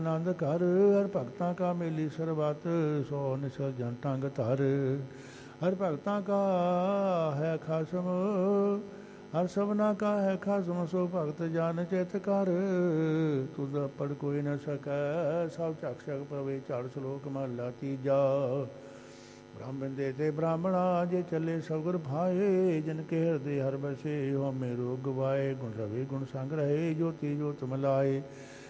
ਆਨੰਦ ਕਰ ਹਰ ਭਗਤਾਂ ਕਾ ਮੇਲੀ ਸਰਬਤ ਸੋ ਨਿਸਲ ਜਨ ਟੰਗ ਧਰ ਹਰ ਭਗਤਾਂ ਕਾ ਹੈ ਖਾਸਮ ਹਰ ਸਭਨਾ ਕਾ ਹੈ ਖਾਸਮ ਸੋ ਭਗਤ ਜਨ ਚਿਤ ਕਰ ਤੁਧ ਪੜ ਕੋਈ ਨ ਸਕੈ ਸਭ ਝਕ ਛਕ ਪਵੇ ਝਾੜ ਸ਼ਲੋਕ ਮਹਲਾ ਤੀਜਾ ਬ੍ਰਾਹਮਣ ਦੇ ਤੇ ਬ੍ਰਾਹਮਣਾ ਜੇ ਚੱਲੇ ਸਗੁਰ ਭਾਏ ਜਿਨ ਕੇ ਹਿਰਦੇ ਹਰ ਬਸੇ ਹਉਮੈ ਰੋਗ ਗਵਾਏ ਗੁਣ ਰਵੇ ਗੁਣ ਸੰਗ ਰਹੇ ਜੋਤੀ ਜੋਤ ਮਲਾਏ